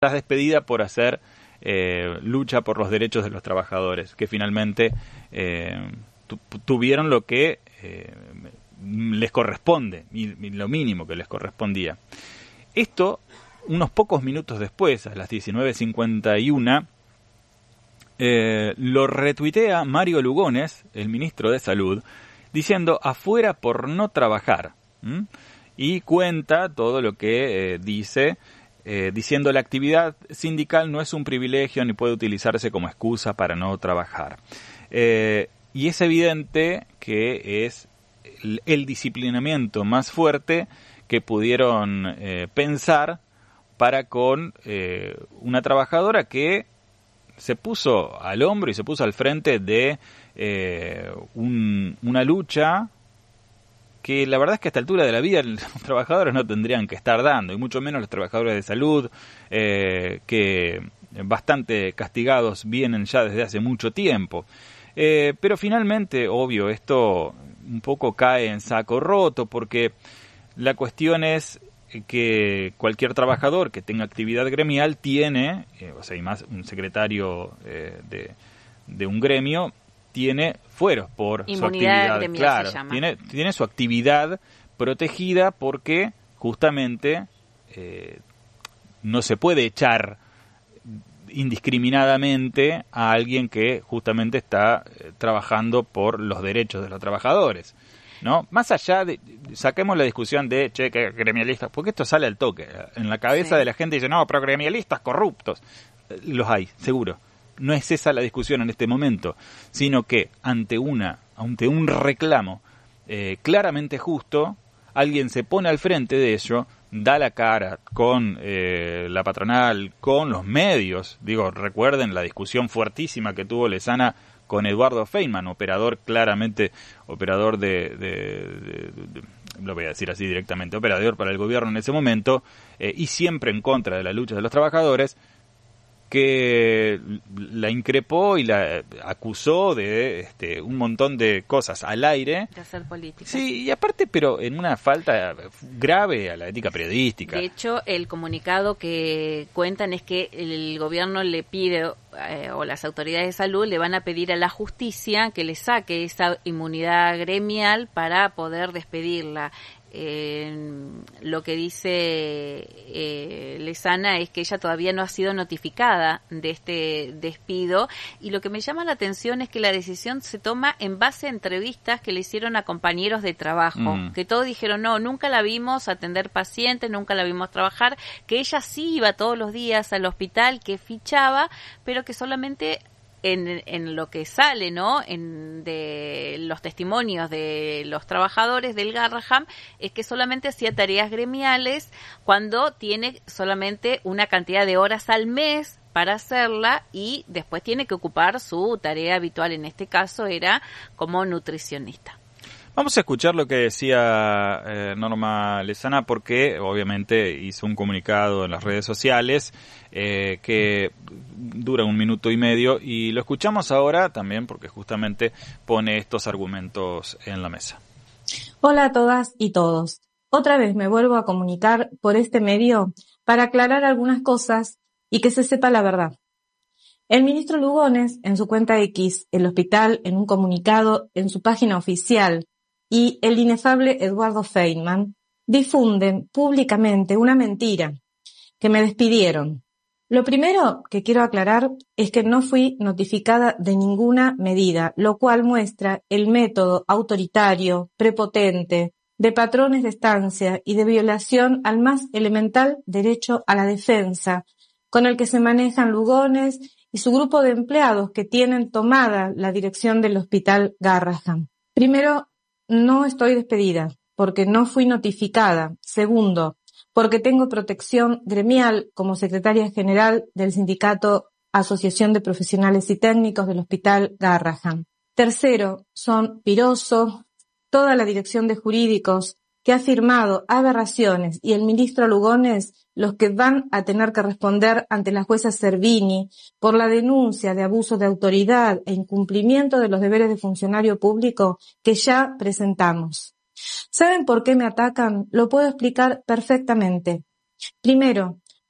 Estás despedida por hacer lucha por los derechos de los trabajadores, que finalmente tuvieron lo que les corresponde, y lo mínimo que les correspondía. Esto, unos pocos minutos después, a las 19:51, lo retuitea Mario Lugones, el ministro de Salud, diciendo afuera por no trabajar, y cuenta todo lo que dice, diciendo la actividad sindical no es un privilegio ni puede utilizarse como excusa para no trabajar. Y es evidente que es el disciplinamiento más fuerte que pudieron pensar para con una trabajadora que se puso al hombro y se puso al frente de una lucha que la verdad es que a esta altura de la vida los trabajadores no tendrían que estar dando, y mucho menos los trabajadores de salud, que bastante castigados vienen ya desde hace mucho tiempo. Pero finalmente, obvio, esto un poco cae en saco roto, porque la cuestión es que cualquier trabajador que tenga actividad gremial tiene, o sea, y más un secretario de un gremio, tiene fueros por inmunidad su actividad, gremial, claro, se llama. tiene su actividad protegida porque justamente no se puede echar indiscriminadamente a alguien que justamente está trabajando por los derechos de los trabajadores, ¿no? Más allá de, saquemos la discusión de, che, que gremialistas, porque esto sale al toque, en la cabeza de la gente dice, no, pero gremialistas corruptos, los hay, seguro. No es esa la discusión en este momento, sino que ante un reclamo claramente justo, alguien se pone al frente de ello, da la cara con la patronal, con los medios. Digo, recuerden la discusión fuertísima que tuvo Lezana con Eduardo Feynman, operador lo voy a decir así directamente, operador para el gobierno en ese momento, y siempre en contra de la lucha de los trabajadores, que la increpó y la acusó de un montón de cosas al aire. De hacer política. Sí, y aparte, pero en una falta grave a la ética periodística. De hecho, el comunicado que cuentan es que el gobierno le pide, o las autoridades de salud le van a pedir a la justicia que le saque esa inmunidad gremial para poder despedirla. Lo que dice Lezana es que ella todavía no ha sido notificada de este despido, y lo que me llama la atención es que la decisión se toma en base a entrevistas que le hicieron a compañeros de trabajo, que todos dijeron, no, nunca la vimos atender pacientes, nunca la vimos trabajar, que ella sí iba todos los días al hospital, que fichaba, pero que solamente en lo que sale, ¿no?, de los testimonios de los trabajadores del Garrahan, es que solamente hacía tareas gremiales cuando tiene solamente una cantidad de horas al mes para hacerla, y después tiene que ocupar su tarea habitual. En este caso era como nutricionista. Vamos a escuchar lo que decía Norma Lezana, porque obviamente hizo un comunicado en las redes sociales que dura 1 minuto y medio, y lo escuchamos ahora también porque justamente pone estos argumentos en la mesa. Hola a todas y todos. Otra vez me vuelvo a comunicar por este medio para aclarar algunas cosas y que se sepa la verdad. El ministro Lugones, en su cuenta X, el hospital en un comunicado en su página oficial, y el inefable Eduardo Feynman difunden públicamente una mentira, que me despidieron. Lo primero que quiero aclarar es que no fui notificada de ninguna medida, lo cual muestra el método autoritario, prepotente, de patrones de estancia y de violación al más elemental derecho a la defensa, con el que se manejan Lugones y su grupo de empleados que tienen tomada la dirección del Hospital Garrahan. Primero, no estoy despedida, porque no fui notificada. Segundo, porque tengo protección gremial como secretaria general del sindicato Asociación de Profesionales y Técnicos del Hospital Garrahan. Tercero, son Piroso, toda la dirección de jurídicos que ha firmado aberraciones, y el ministro Lugones los que van a tener que responder ante la jueza Servini por la denuncia de abuso de autoridad e incumplimiento de los deberes de funcionario público que ya presentamos. ¿Saben por qué me atacan? Lo puedo explicar perfectamente. Primero,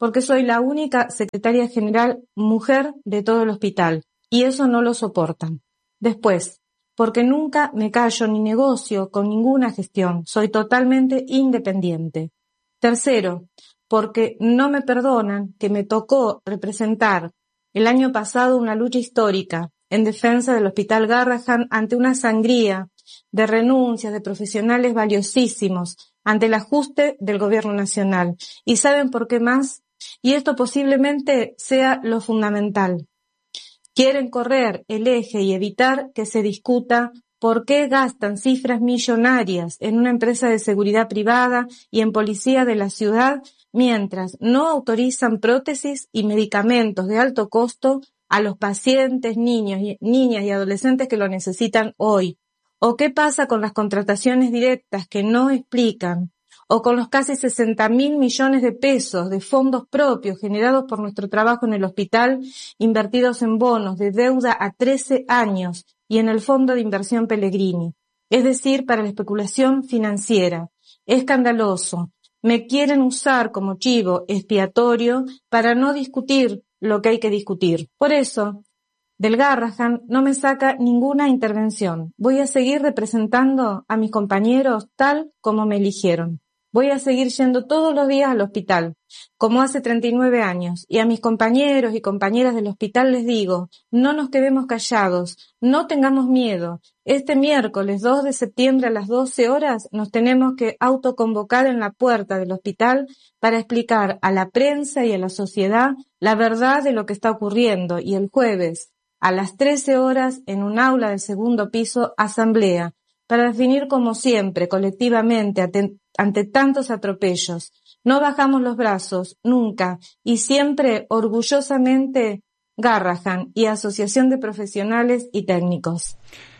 porque soy la única secretaria general mujer de todo el hospital, y eso no lo soportan. Después, porque nunca me callo ni negocio con ninguna gestión, soy totalmente independiente. Tercero, porque no me perdonan que me tocó representar el año pasado una lucha histórica en defensa del Hospital Garrahan ante una sangría de renuncias de profesionales valiosísimos ante el ajuste del gobierno nacional. ¿Y saben por qué más? Y esto posiblemente sea lo fundamental. Quieren correr el eje y evitar que se discuta por qué gastan cifras millonarias en una empresa de seguridad privada y en policía de la ciudad, mientras no autorizan prótesis y medicamentos de alto costo a los pacientes, niñas y adolescentes que lo necesitan hoy. ¿O qué pasa con las contrataciones directas que no explican? ¿O con los casi 60.000 millones de pesos de fondos propios generados por nuestro trabajo en el hospital, invertidos en bonos de deuda a 13 años y en el Fondo de Inversión Pellegrini? Es decir, para la especulación financiera. Escandaloso. Me quieren usar como chivo expiatorio para no discutir lo que hay que discutir. Por eso, del Garrahan no me saca ninguna intervención. Voy a seguir representando a mis compañeros tal como me eligieron. Voy a seguir yendo todos los días al hospital, como hace 39 años, y a mis compañeros y compañeras del hospital les digo, no nos quedemos callados, no tengamos miedo. Este miércoles 2 de septiembre a las 12 horas nos tenemos que autoconvocar en la puerta del hospital para explicar a la prensa y a la sociedad la verdad de lo que está ocurriendo, y el jueves a las 13 horas en un aula del segundo piso, asamblea, para definir como siempre, colectivamente, ante tantos atropellos. No bajamos los brazos, nunca, y siempre orgullosamente Garrahan y Asociación de Profesionales y Técnicos.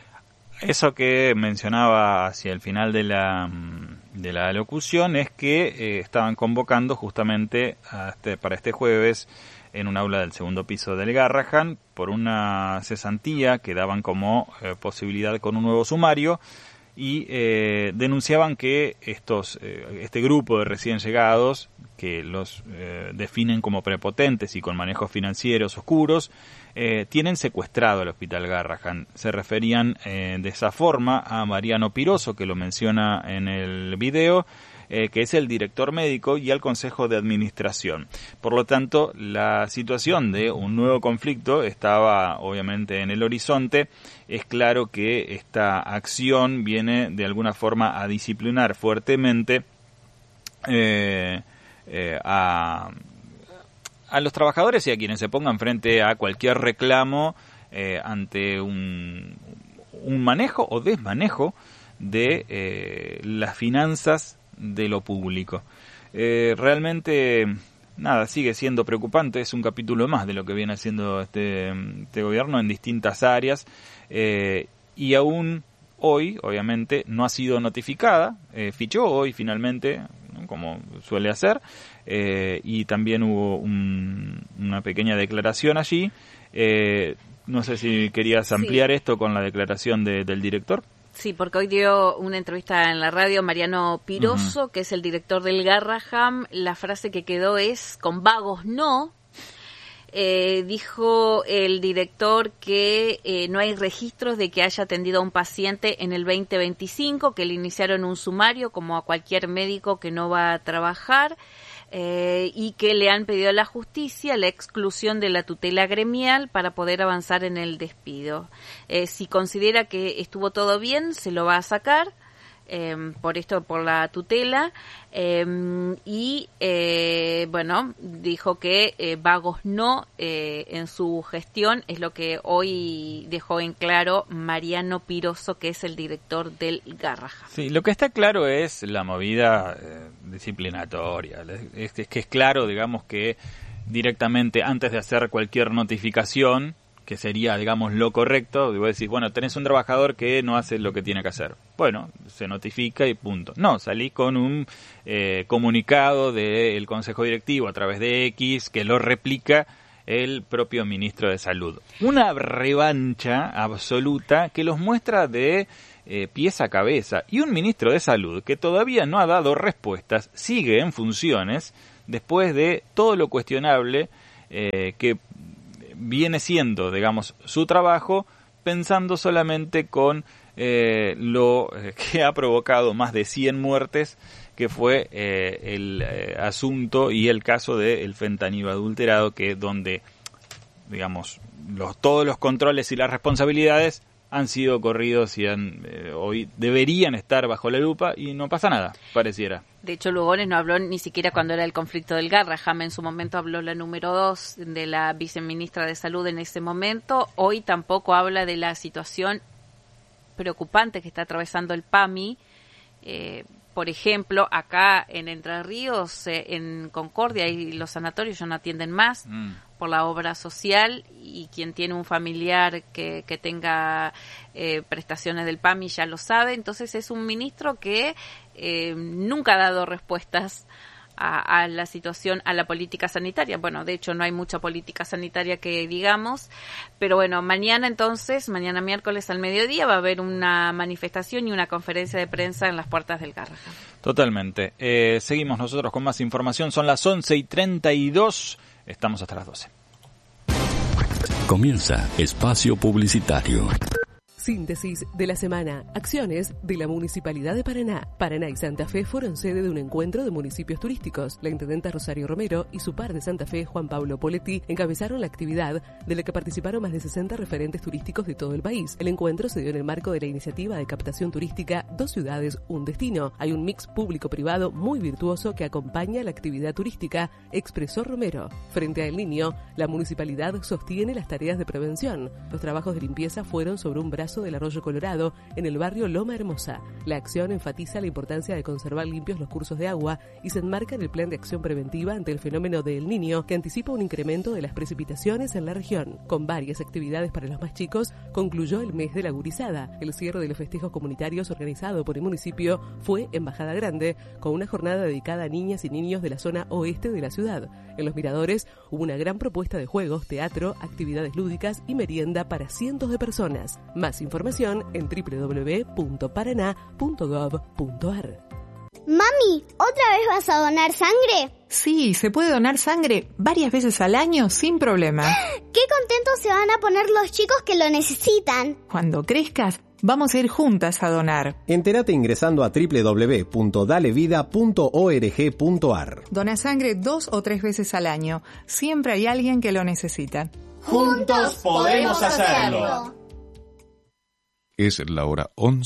Eso que mencionaba hacia el final de la locución es que estaban convocando justamente para este jueves en un aula del segundo piso del Garrahan por una cesantía que daban como posibilidad con un nuevo sumario, y denunciaban que este grupo de recién llegados, que los definen como prepotentes y con manejos financieros oscuros, tienen secuestrado el Hospital Garrahan. Se referían de esa forma a Mariano Piroso, que lo menciona en el video, que es el director médico, y al Consejo de Administración. Por lo tanto, la situación de un nuevo conflicto estaba obviamente en el horizonte. Es claro que esta acción viene de alguna forma a disciplinar fuertemente a los trabajadores y a quienes se pongan frente a cualquier reclamo ante un manejo o desmanejo de las finanzas de lo público. Realmente, nada, sigue siendo preocupante. Es un capítulo más de lo que viene haciendo este gobierno en distintas áreas, y aún hoy, obviamente, no ha sido notificada. Fichó hoy finalmente, ¿no?, como suele hacer, y también hubo una pequeña declaración allí. No sé si querías ampliar esto con la declaración del director. Sí, porque hoy dio una entrevista en la radio Mariano Piroso, que es el director del Garrahan. La frase que quedó es, con vagos no. Dijo el director que no hay registros de que haya atendido a un paciente en el 2025, que le iniciaron un sumario como a cualquier médico que no va a trabajar, y que le han pedido a la justicia la exclusión de la tutela gremial para poder avanzar en el despido. Si considera que estuvo todo bien, se lo va a sacar, por la tutela, y bueno, dijo que vagos no en su gestión, es lo que hoy dejó en claro Mariano Piroso, que es el director del Garrahan. Sí, lo que está claro es la movida disciplinatoria. Es que es claro, digamos, que directamente antes de hacer cualquier notificación, que sería, digamos, lo correcto, vos decís, bueno, tenés un trabajador que no hace lo que tiene que hacer. Bueno, se notifica y punto. No, salís con un comunicado del Consejo Directivo a través de X, que lo replica el propio ministro de Salud. Una revancha absoluta que los muestra de pies a cabeza. Y un ministro de Salud que todavía no ha dado respuestas, sigue en funciones después de todo lo cuestionable que viene siendo, digamos, su trabajo, pensando solamente con lo que ha provocado más de 100 muertes, que fue el asunto y el caso del fentanilo adulterado, que donde, digamos, todos los controles y las responsabilidades han sido corridos y hoy deberían estar bajo la lupa y no pasa nada, pareciera. De hecho, Lugones no habló ni siquiera cuando era el conflicto del Garrahan. En su momento habló la número 2 de la viceministra de Salud en ese momento. Hoy tampoco habla de la situación preocupante que está atravesando el PAMI. Por ejemplo, acá en Entre Ríos, en Concordia, y los sanatorios ya no atienden más por la obra social, y quien tiene un familiar que tenga prestaciones del PAMI ya lo sabe. Entonces es un ministro que nunca ha dado respuestas a la situación, a la política sanitaria. Bueno, de hecho no hay mucha política sanitaria que digamos, pero bueno, mañana miércoles al mediodía va a haber una manifestación y una conferencia de prensa en las puertas del Garrahan. Totalmente. Seguimos nosotros con más información, son las 11:32, estamos hasta las 12. Comienza Espacio Publicitario. Síntesis de la semana. Acciones de la Municipalidad de Paraná. Paraná y Santa Fe fueron sede de un encuentro de municipios turísticos. La intendenta Rosario Romero y su par de Santa Fe, Juan Pablo Poletti, encabezaron la actividad de la que participaron más de 60 referentes turísticos de todo el país. El encuentro se dio en el marco de la iniciativa de captación turística Dos Ciudades, un Destino. Hay un mix público-privado muy virtuoso que acompaña la actividad turística, expresó Romero. Frente a El Niño, la municipalidad sostiene las tareas de prevención. Los trabajos de limpieza fueron sobre un brazo del Arroyo Colorado en el barrio Loma Hermosa. La acción enfatiza la importancia de conservar limpios los cursos de agua y se enmarca en el plan de acción preventiva ante el fenómeno de El Niño, que anticipa un incremento de las precipitaciones en la región. Con varias actividades para los más chicos, concluyó el mes de la gurizada. El cierre de los festejos comunitarios organizado por el municipio fue en Bajada Grande, con una jornada dedicada a niñas y niños de la zona oeste de la ciudad. En Los Miradores hubo una gran propuesta de juegos, teatro, actividades lúdicas y merienda para cientos de personas. Más información en www.paraná.gov.ar. Mami, ¿otra vez vas a donar sangre? Sí, se puede donar sangre varias veces al año sin problema. ¡Qué contentos se van a poner los chicos que lo necesitan! Cuando crezcas, vamos a ir juntas a donar. Entérate ingresando a www.dalevida.org.ar. Dona sangre 2 o 3 veces al año. Siempre hay alguien que lo necesita. ¡Juntos podemos hacerlo! Es la hora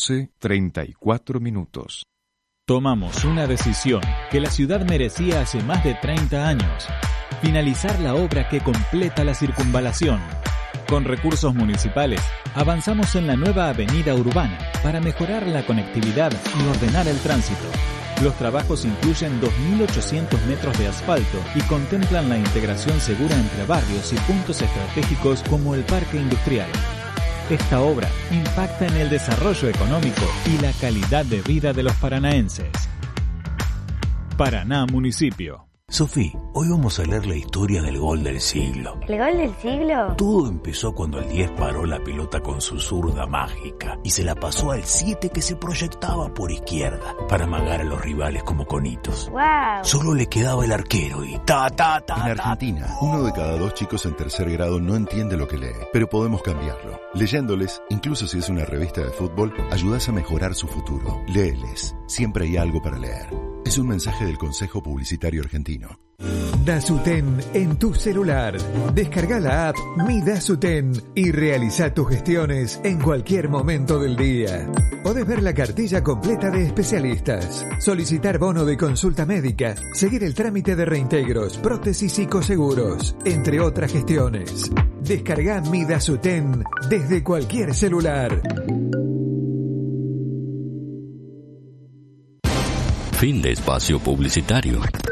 11:34. Tomamos una decisión que la ciudad merecía hace más de 30 años. Finalizar la obra que completa la circunvalación. Con recursos municipales, avanzamos en la nueva avenida urbana para mejorar la conectividad y ordenar el tránsito. Los trabajos incluyen 2.800 metros de asfalto y contemplan la integración segura entre barrios y puntos estratégicos como el Parque Industrial. Esta obra impacta en el desarrollo económico y la calidad de vida de los paranaenses. Paraná Municipio. Sofí, hoy vamos a leer la historia del gol del siglo. ¿El gol del siglo? Todo empezó cuando el 10 paró la pelota con su zurda mágica y se la pasó al 7 que se proyectaba por izquierda para amagar a los rivales como conitos. ¡Wow! Solo le quedaba el arquero y ta. En Argentina, 1 de cada 2 chicos en tercer grado no entiende lo que lee, pero podemos cambiarlo. Leyéndoles, incluso si es una revista de fútbol, ayudas a mejorar su futuro. Léeles, siempre hay algo para leer. Es un mensaje del Consejo Publicitario Argentino. Dasuten en tu celular. Descarga la app Mi Dasuten y realiza tus gestiones en cualquier momento del día. Podés ver la cartilla completa de especialistas, solicitar bono de consulta médica, seguir el trámite de reintegros, prótesis y coseguros, entre otras gestiones. Descarga Mi Dasuten desde cualquier celular. Fin de espacio publicitario.